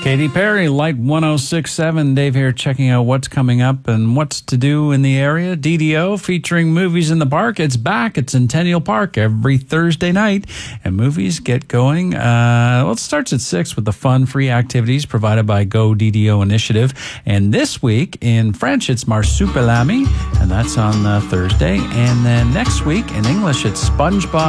Katy Perry, Light 106.7. Dave here checking out what's coming up and what's to do in the area. DDO featuring Movies in the Park. It's back at Centennial Park every Thursday night. And movies get going. It starts at 6 with the fun free activities provided by Go DDO Initiative. And this week in French, it's Marsupilami, and that's on Thursday. And then next week in English, it's SpongeBob